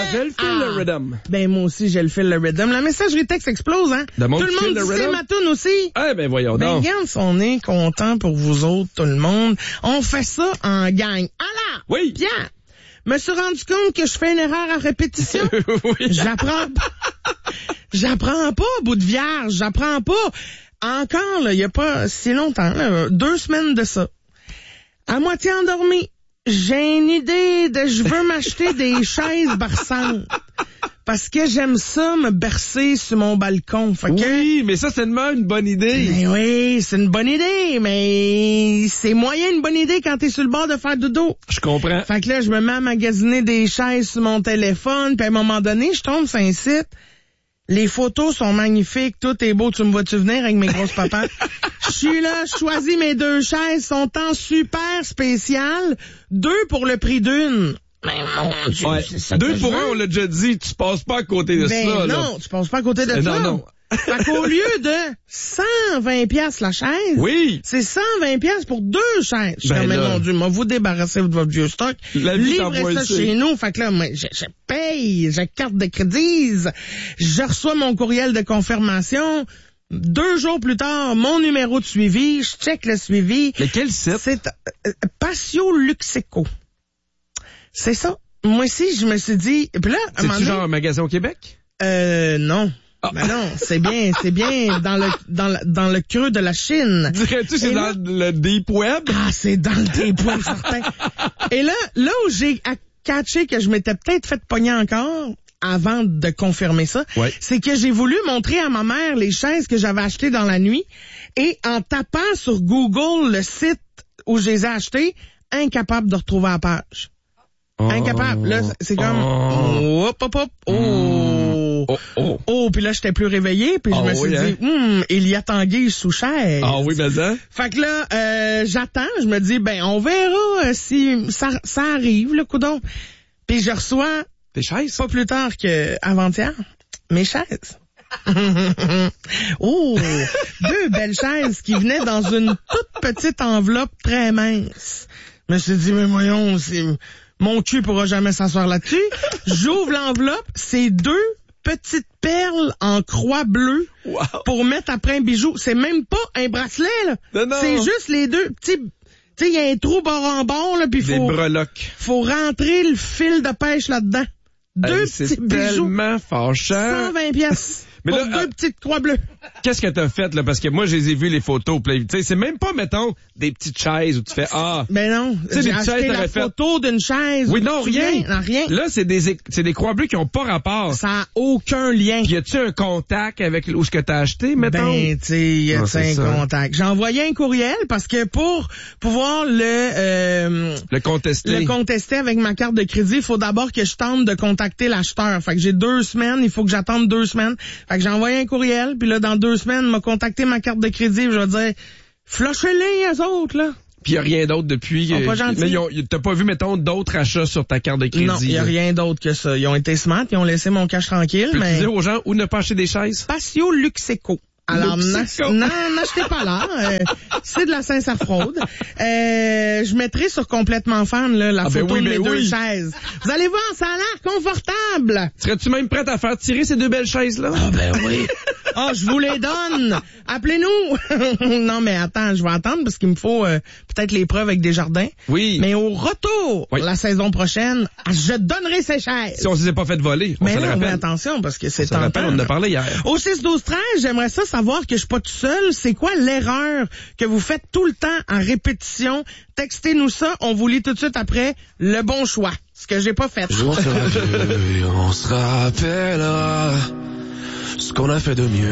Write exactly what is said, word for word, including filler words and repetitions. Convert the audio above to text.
J'ai le fil, ah. le rhythm. Ben, moi aussi, j'ai le fil, le rhythm. La messagerie texte explose, hein? De tout monde le file monde le dit c'est rhythm? ma toune aussi. Eh ben, voyons Ben, donc. regarde, on est content pour vous autres, tout le monde. On fait ça en gang. Alors, Oui. Pierre, me suis rendu compte que je fais une erreur à répétition. Oui. J'apprends pas. J'apprends pas, bout de vierge. J'apprends pas. Encore, là, il y a pas si longtemps, là, deux semaines de ça. À moitié endormi, j'ai une idée de je veux m'acheter des chaises berçantes. Parce que j'aime ça me bercer sur mon balcon. Fait que, Oui, mais ça, c'est tellement une bonne idée. ben oui, c'est une bonne idée, mais c'est moyen une bonne idée quand t'es sur le bord de faire dodo. Je comprends. Fait que là, je me mets à magasiner des chaises sur mon téléphone, puis à un moment donné, je tombe sur un site. Les photos sont magnifiques, tout est beau. Tu me vois-tu venir avec mes grosses papates? Je suis là, je choisis mes deux chaises, sont en super spécial. Deux pour le prix d'une. Mais mon Dieu, Ouais. c'est ça Deux que pour je un, veux. on l'a déjà dit, tu passes pas à côté de Ben ça, là. non, tu passes pas à côté de Euh, ça. non, non. Fait qu'au lieu de cent vingt piastres la chaise, Oui. c'est cent vingt piastres pour deux chaises. Je suis Ben comme, mais là. mon Dieu, moi, vous débarrassez de votre vieux stock. La vie Livrez t'envoie ça ici. chez nous. Fait que là, moi, je, je paye, j'ai carte de crédit, je reçois mon courriel de confirmation. Deux jours plus tard, mon numéro de suivi, je check le suivi. Mais quel site? C'est euh, Patio Luxeco. C'est ça. Moi aussi, je me suis dit, puis là, à un moment C'est-tu donné- genre un magasin au Québec? euh, non. Ah. Ben non, c'est bien, c'est bien dans le, dans le, dans le creux de la Chine. Dirais-tu c'est Et dans là- le deep web? Ah, c'est dans le dépôt, certain. Et là, là où j'ai à- catché que je m'étais peut-être fait pogner encore, avant de confirmer ça, Ouais. c'est que j'ai voulu montrer à ma mère les chaises que j'avais achetées dans la nuit, et en tapant sur Google le site où je les ai achetées, incapable de retrouver la page. Incapable. Là, c'est comme... Oh. Hop, hop, hop. Oh. Oh, oh. Oh, puis là, j'étais plus réveillé, puis je Ah me suis oui, dit, hum, il y a tanguy sous chaise. Ah oui, mais ça? Fait que là, euh, j'attends, je me dis, ben, on verra euh, si ça, ça arrive, le coudon. Puis je reçois, Tes chaises? pas plus tard que avant-hier, mes chaises. Oh, deux belles chaises qui venaient dans une toute petite enveloppe très mince. Je me suis dit, mais voyons, c'est... mon cul pourra jamais s'asseoir là-dessus. J'ouvre l'enveloppe, c'est deux petites perles en croix bleue Wow. pour mettre après un bijou. C'est même pas un bracelet, là. Non, non. C'est juste les deux petits... Tu sais, il y a un trou bord en bord, là, puis Des faut, breloques. faut rentrer le fil de pêche là-dedans. Deux Hey, petits c'est bijoux. tellement fâchant. cent vingt pièces. Mais pour là, deux euh, petites croix bleues. Qu'est-ce que t'as fait, là? Parce que moi, je les ai vues, les photos. Tu sais, c'est même pas, mettons, des petites chaises où tu fais, ah. Ben non, Tu sais, j'ai des acheté chaises, la t'aurais fait- photo d'une chaise. Oui, non, Tu te rien. souviens? Non, rien. Là, c'est des, é- c'est des croix bleues qui ont pas rapport. Ça a aucun lien. Puis y a-tu un contact avec où ce que t'as acheté, mettons? Ben, tu sais, y a Ah, c'est un ça. contact. J'ai envoyé un courriel parce que pour pouvoir le euh, Le contester. le contester avec ma carte de crédit, il faut d'abord que je tente de contacter l'acheteur. Fait que j'ai deux semaines, il faut que j'attende deux semaines. Fait que j'ai envoyé un courriel, puis là, dans deux semaines, m'a contacté ma carte de crédit, puis je vais dire, flushez-les, eux autres, là. Puis y a rien d'autre depuis. Ils sont pas euh, gentils. mais ils ont- t'as pas vu, mettons, d'autres achats sur ta carte de crédit. Non, il y a là. rien d'autre que ça. Ils ont été smart, ils ont laissé mon cash tranquille, Peux-tu mais... dire aux gens où ne pas acheter des chaises? Patio Luxeco. Alors, Luxeco. n'a- non, n'achetez pas là. Euh, c'est de la sincère fraude. Euh, je mettrai sur Complètement Fan là, la Ah, ben photo oui, de mes ben deux oui. chaises. Vous allez voir, ça a l'air confortable. Serais-tu même prête à faire tirer ces deux belles chaises-là? Ah ben oui. Ah, je vous les donne. Appelez-nous. Non, mais attends, je vais attendre parce qu'il me faut euh, peut-être les preuves avec des jardins. Oui. Mais au retour, Oui. la saison prochaine, je donnerai ces chaises. Si on se les a pas fait voler, on Mais se le non, mais rappelle. attention, parce que c'est On se le rappelle, tentant. on en a parlé hier. Au six douze treize, j'aimerais ça savoir que je suis pas tout seul. C'est quoi l'erreur que vous faites tout le temps en répétition? Textez-nous ça, on vous lit tout de suite après le bon choix. Ce que j'ai pas fait. Jour sera vieux, on se rappellera ce qu'on a fait de mieux.